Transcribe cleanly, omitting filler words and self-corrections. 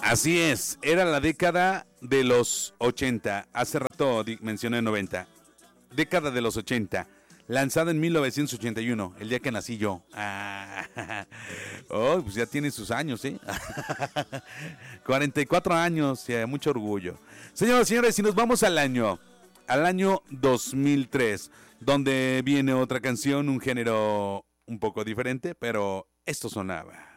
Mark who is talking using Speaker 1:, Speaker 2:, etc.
Speaker 1: Así es, era la década de los 80. Hace rato mencioné 90. Década de los 80. Lanzada en 1981, el día que nací yo. Oh, pues ya tiene sus años, ¿eh? 44 años, mucho orgullo. Señoras y señores, si nos vamos al año 2003, donde viene otra canción, un género un poco diferente, pero esto sonaba.